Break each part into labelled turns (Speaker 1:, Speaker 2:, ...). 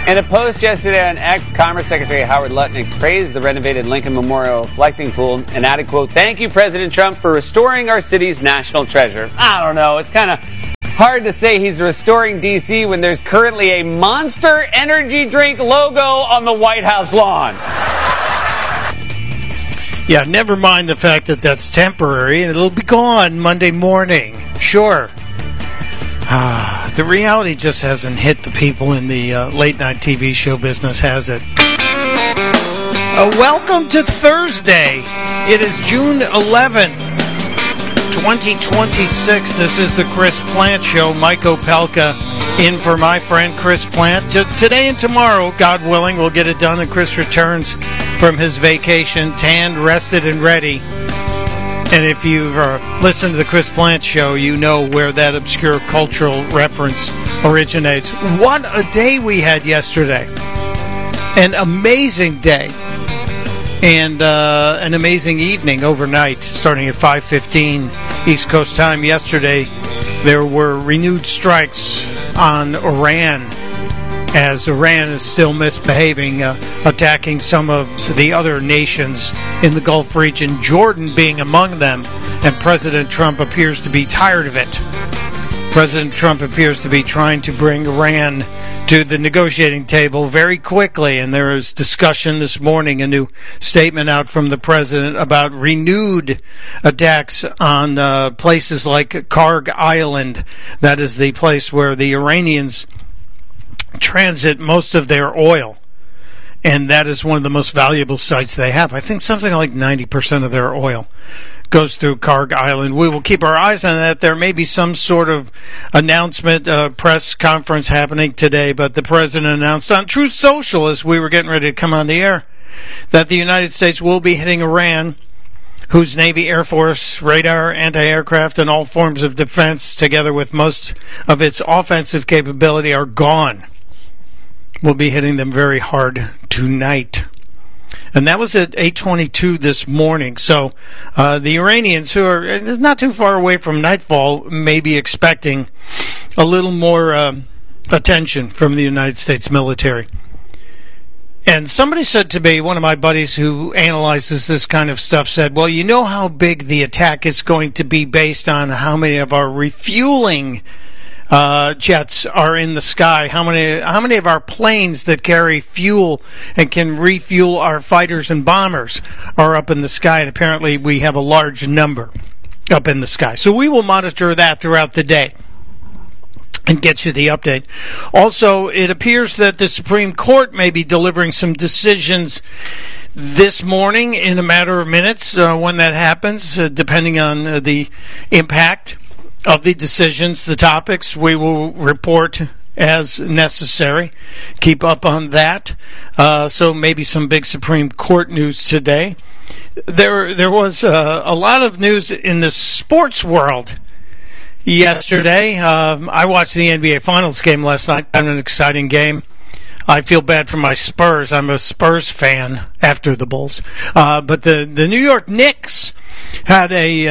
Speaker 1: In a post yesterday on X, Commerce Secretary Howard Lutnick praised the renovated Lincoln Memorial reflecting pool and added, quote, "Thank you, President Trump, for restoring our city's national treasure." I don't know. It's kind of hard to say he's restoring D.C. when there's currently a Monster Energy drink logo on the White House lawn.
Speaker 2: Yeah, never mind the fact that that's temporary. It'll be gone Monday morning. Sure. The reality just hasn't hit the people in the late-night TV show business, has it? Welcome to Thursday. It is June 11th, 2026. This is the Chris Plant Show. Mike Opelka in for my friend Chris Plant. Today and tomorrow, God willing, we'll get it done, and Chris returns from his vacation, tanned, rested, and ready. And if you've listened to the Chris Plant Show, you know where that obscure cultural reference originates. What a day we had yesterday. An amazing day. And an amazing evening overnight, starting at 5:15 East Coast time yesterday. There were renewed strikes on Iran, as Iran is still misbehaving, attacking some of the other nations in the Gulf region, Jordan being among them, and President Trump appears to be tired of it. President Trump appears to be trying to bring Iran to the negotiating table very quickly, and there is discussion this morning, a new statement out from the president about renewed attacks on places like Karg Island. That is the place where the Iranians transit most of their oil, and that is one of the most valuable sites they have. I think something like 90% of their oil goes through Karg Island. We will keep our eyes on that. There may be some sort of announcement, press conference happening today, but the president announced on Truth Social, as we were getting ready to come on the air, that the United States will be hitting Iran, whose Navy, Air Force, radar, anti-aircraft, and all forms of defense, together with most of its offensive capability, are gone. We'll be hitting them very hard tonight. And that was at 8:22 this morning. So the Iranians, who are not too far away from nightfall, may be expecting a little more attention from the United States military. And somebody said to me, one of my buddies who analyzes this kind of stuff said, well, you know how big the attack is going to be based on how many of our refueling jets are in the sky, how many of our planes that carry fuel and can refuel our fighters and bombers are up in the sky, and apparently we have a large number up in the sky. So we will monitor that throughout the day and get you the update. Also, it appears that the Supreme Court may be delivering some decisions this morning in a matter of minutes when that happens, depending on the impact of the decisions, the topics. We will report as necessary. Keep up on that. So maybe some big Supreme Court news today. There was a lot of news in the sports world yesterday. I watched the NBA Finals game last night. Had an exciting game. I feel bad for my Spurs. I'm a Spurs fan after the Bulls. But the New York Knicks had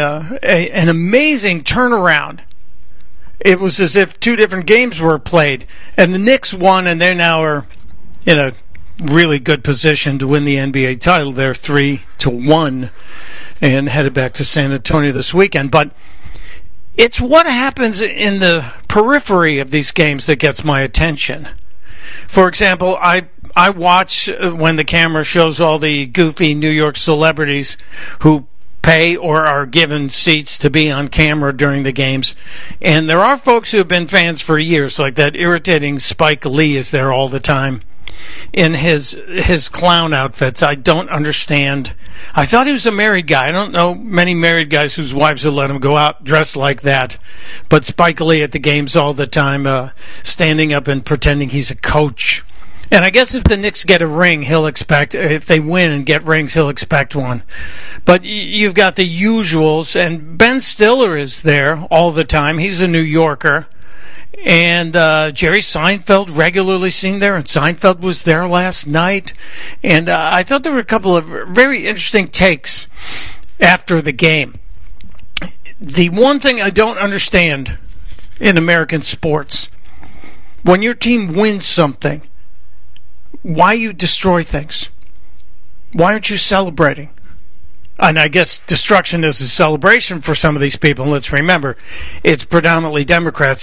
Speaker 2: an amazing turnaround. It was as if two different games were played, and the Knicks won, and they now are in a really good position to win the NBA title. They're 3-1 and headed back to San Antonio this weekend. But it's what happens in the periphery of these games that gets my attention. For example, I watch when the camera shows all the goofy New York celebrities who pay or are given seats to be on camera during the games. And there are folks who have been fans for years, like that irritating Spike Lee is there all the time in his clown outfits. I don't understand. I thought he was a married guy. I don't know many married guys whose wives will let him go out dressed like that. But Spike Lee at the games all the time, standing up and pretending he's a coach. And I guess if the Knicks get a ring, he'll expect, if they win and get rings, he'll expect one. But you've got the usuals, and Ben Stiller is there all the time. He's a New Yorker. And Jerry Seinfeld regularly seen there, and Seinfeld was there last night. And I thought there were a couple of very interesting takes after the game. The one thing I don't understand in American sports, when your team wins something, why you destroy things. Why aren't you celebrating? And I guess destruction is a celebration for some of these people. Let's remember, it's predominantly Democrats